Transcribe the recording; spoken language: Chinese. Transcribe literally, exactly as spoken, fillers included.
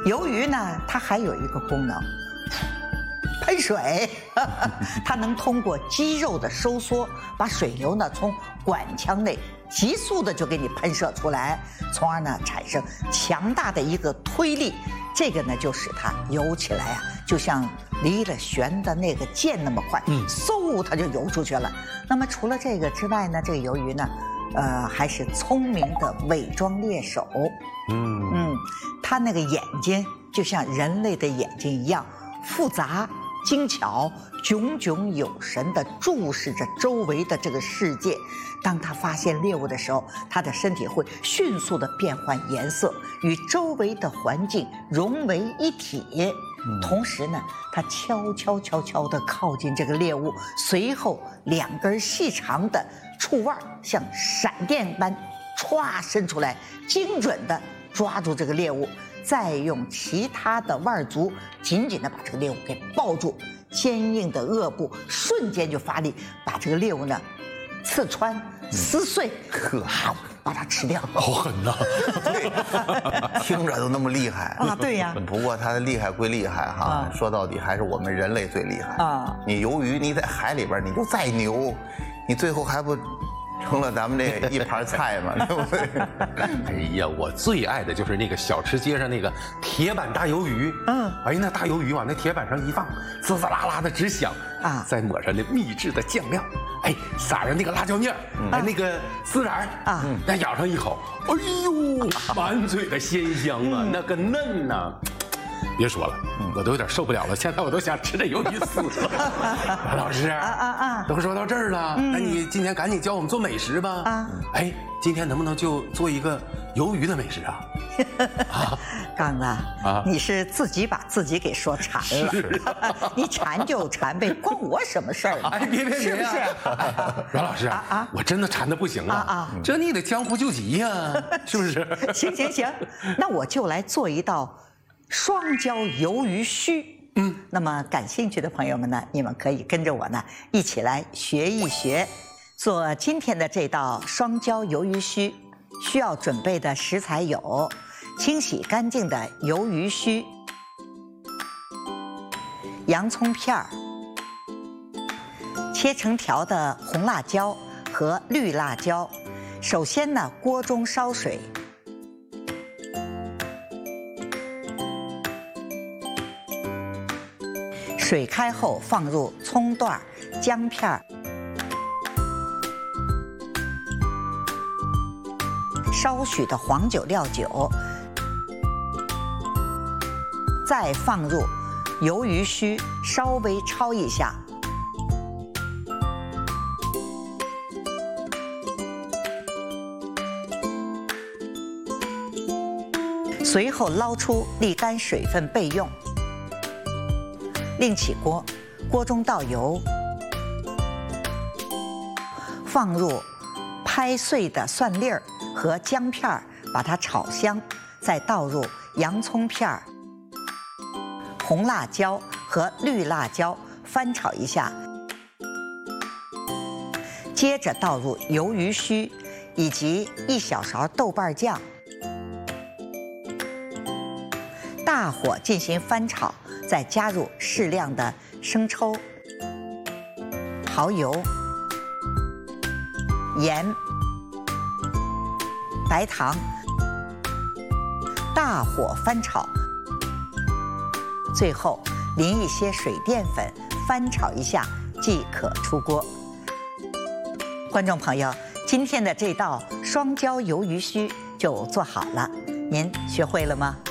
鱿鱼呢，它还有一个功能，喷水，它能通过肌肉的收缩，把水流呢从管腔内急速的就给你喷射出来，从而呢产生强大的一个推力，这个呢就使它游起来啊，就像离了弦的那个箭那么快，嗯，嗖它就游出去了。那么除了这个之外呢，这个鱿鱼呢，呃，还是聪明的伪装猎手，嗯嗯，它那个眼睛就像人类的眼睛一样复杂精巧，炯炯有神地注视着周围的这个世界。当他发现猎物的时候，他的身体会迅速地变换颜色，与周围的环境融为一体。同时呢，他悄悄悄悄地靠近这个猎物，随后两根细长的触腕像闪电般歘伸出来，精准地抓住这个猎物，再用其他的腕足紧紧地把这个猎物给抱住，坚硬的颚部瞬间就发力，把这个猎物呢刺穿、撕碎， 呵、 嗯，把它吃掉。 好狠呐！ 对，听着都那么厉害啊！对呀。 不过它的厉害归厉害哈，啊、说到底还是我们人类最厉害啊！你鱿鱼你在海里边你就再牛，你最后还不成了咱们这一盘菜嘛，对不对？ 哎呀，我最爱的就是那个小吃街上那个铁板大鱿鱼。嗯，哎，那大鱿鱼往那铁板上一放，滋滋啦啦的直响啊！再抹上那秘制的酱料，哎，撒上那个辣椒面儿，哎，那个孜然啊，那咬上一口，哎呦，满嘴的鲜香啊，那个嫩呐！别说了，我都有点受不了了。现在我都想吃这鱿鱼丝了。王老师，啊啊啊！都说到这儿了，那你今天赶紧教我们做美食吧。啊，哎，今天能不能就做一个鱿鱼的美食啊？ 啊，刚子啊，你是自己把自己给说馋了。你馋就馋呗，关我什么事儿啊？ 哎，别别别， 是不是？ 阮老师啊，我真的馋的不行了啊！这你得江湖救急呀，是不是？ 行行行，那我就来做一道双椒鱿鱼须。嗯，那么感兴趣的朋友们呢，你们可以跟着我呢一起来学一学。做今天的这道双椒鱿鱼须，需要准备的食材有：清洗干净的鱿鱼须、洋葱片儿、切成条的红辣椒和绿辣椒。首先呢，锅中烧水，水开后放入葱段、姜片、少许的黄酒料酒，再放入鱿鱼须，稍微焯一下。随后捞出，沥干水分备用。另起锅，锅中倒油，放入拍碎的蒜粒儿和姜片儿，把它炒香，再倒入洋葱片儿、红辣椒和绿辣椒，翻炒一下。接着倒入鱿鱼须以及一小勺豆瓣酱，大火进行翻炒，再加入适量的生抽、蚝油、盐、白糖，大火翻炒，最后淋一些水淀粉，翻炒一下即可出锅。观众朋友，今天的这道双椒鱿鱼须就做好了，您学会了吗？